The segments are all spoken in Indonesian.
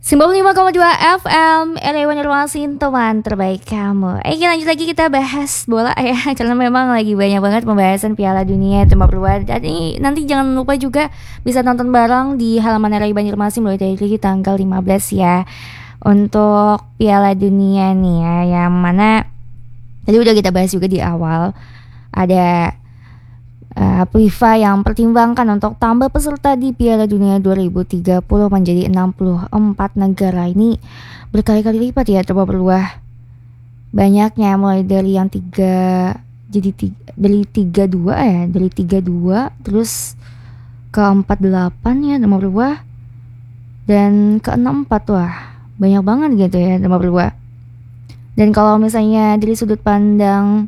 95,2 FM Elewan Irwasin, teman terbaik kamu. Lanjut lagi kita bahas bola ya. Karena memang lagi banyak banget pembahasan Piala Dunia tempat luar. Dan ini nanti jangan lupa juga bisa nonton bareng di halaman RRI Banjarmasin mulai dari tanggal 15 ya. Untuk Piala Dunia nih ya, yang mana tadi udah kita bahas juga di awal. Ada FIFA yang pertimbangkan untuk tambah peserta di Piala Dunia 2030 menjadi 64 negara. Ini berkali-kali lipat ya terperluas banyaknya, mulai dari yang 3 jadi dari 32 ya, dari 32 terus ke 48 ya terperluas, dan ke 64 wah banyak banget gitu ya terperluas. Dan kalau misalnya dari sudut pandang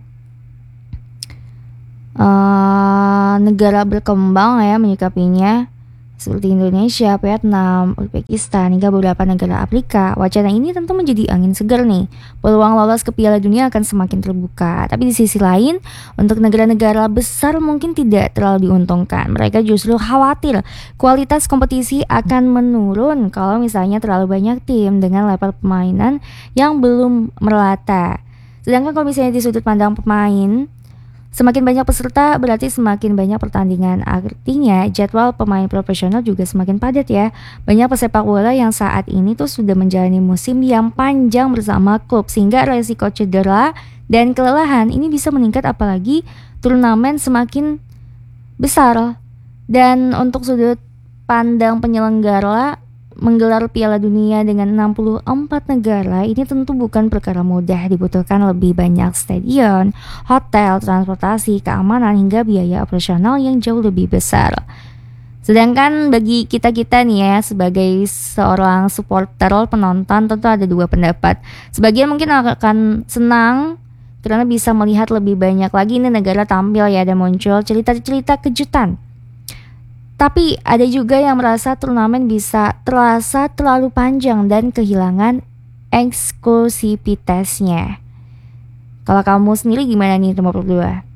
negara berkembang ya menyikapinya, seperti Indonesia, Vietnam, Uzbekistan, hingga beberapa negara Afrika, wacana ini tentu menjadi angin segar nih. Peluang lolos ke Piala Dunia akan semakin terbuka. Tapi di sisi lain, untuk negara-negara besar mungkin tidak terlalu diuntungkan. Mereka justru khawatir kualitas kompetisi akan menurun kalau misalnya terlalu banyak tim dengan level permainan yang belum merata. Sedangkan kalau misalnya di sudut pandang pemain, semakin banyak peserta berarti semakin banyak pertandingan. Artinya jadwal pemain profesional juga semakin padat ya. Banyak pesepak bola yang saat ini tuh sudah menjalani musim yang panjang bersama klub, sehingga resiko cedera dan kelelahan ini bisa meningkat apalagi turnamen semakin besar. Dan untuk sudut pandang penyelenggara, menggelar Piala Dunia dengan 64 negara ini tentu bukan perkara mudah. Dibutuhkan lebih banyak stadion, hotel, transportasi, keamanan, hingga biaya operasional yang jauh lebih besar. Sedangkan bagi kita-kita nih ya, sebagai seorang supporter penonton, tentu ada dua pendapat. Sebagian mungkin akan senang karena bisa melihat lebih banyak lagi nih negara tampil ya, dan muncul cerita-cerita kejutan. Tapi ada juga yang merasa turnamen bisa terasa terlalu panjang dan kehilangan eksklusivitasnya. Kalau kamu sendiri gimana nih, nomor 2?